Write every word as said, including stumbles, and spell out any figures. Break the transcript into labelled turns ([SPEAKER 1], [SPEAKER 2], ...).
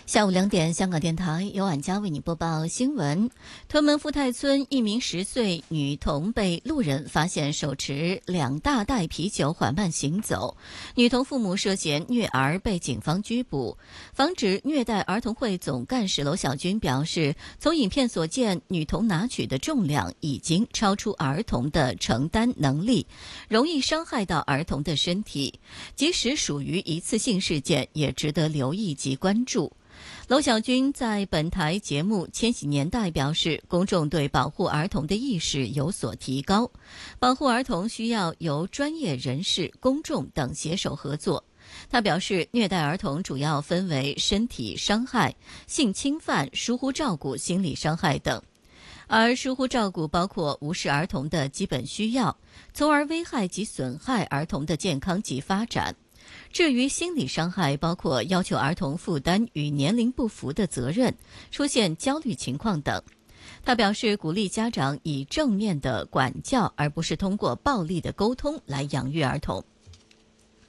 [SPEAKER 1] 下午两点，香港电台由婉佳为你播报新闻。屯门富泰村一名十岁女童被路人发现手持两大袋啤酒缓慢行走，女童父母涉嫌虐儿被警方拘捕。防止虐待儿童会总干事娄小军表示，从影片所见，女童拿取的重量已经超出儿童的承担能力，容易伤害到儿童的身体，即使属于一次性事件，也值得留意及关注。娄小军在本台节目《千禧年代》表示，公众对保护儿童的意识有所提高，保护儿童需要由专业人士、公众等携手合作。他表示，虐待儿童主要分为身体伤害、性侵犯、疏忽照顾、心理伤害等。而疏忽照顾包括无视儿童的基本需要，从而危害及损害儿童的健康及发展。至于心理伤害，包括要求儿童负担与年龄不符的责任，出现焦虑情况等。他表示，鼓励家长以正面的管教，而不是通过暴力的沟通来养育儿童。